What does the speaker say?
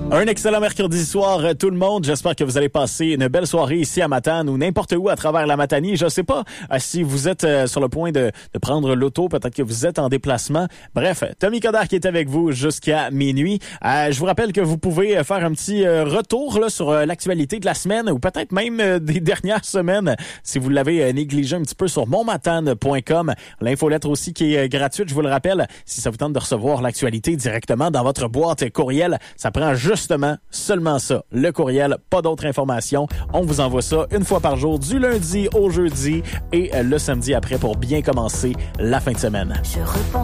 Un excellent mercredi soir, tout le monde. J'espère que vous allez passer une belle soirée ici à Matane ou n'importe où à travers la Matanie. Je sais pas si vous êtes sur le point de prendre l'auto, peut-être que vous êtes en déplacement. Bref, Tommy Coderre qui est avec vous jusqu'à minuit. Je vous rappelle que vous pouvez faire un petit retour là, sur l'actualité de la semaine ou peut-être même des dernières semaines si vous l'avez négligé un petit peu sur monmatane.com. L'infolettre aussi qui est gratuite, je vous le rappelle. Si ça vous tente de recevoir l'actualité directement dans votre boîte courriel, ça prend justement seulement ça, le courriel, pas d'autres informations. On vous envoie ça une fois par jour, du lundi au jeudi et le samedi après pour bien commencer la fin de semaine.